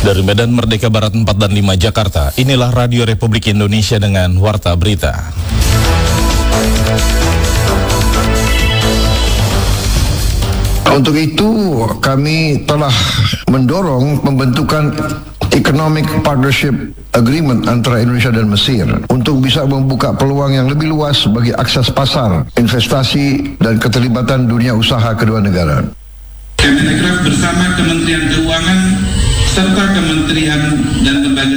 Dari Medan Merdeka Barat 4 dan 5 Jakarta, inilah Radio Republik Indonesia dengan Warta Berita. Untuk itu, kami telah mendorong pembentukan Economic Partnership Agreement antara Indonesia dan Mesir untuk bisa membuka peluang yang lebih luas bagi akses pasar, investasi, dan keterlibatan dunia usaha kedua negara. Kementerian bersama Kementerian Keuangan serta Kementerian dan Lembaga